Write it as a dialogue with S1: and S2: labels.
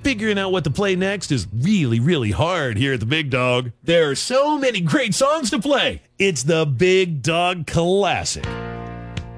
S1: Figuring out what to play next is really, really hard here at the Big Dog. There are so many great songs to play. It's the Big Dog Classic.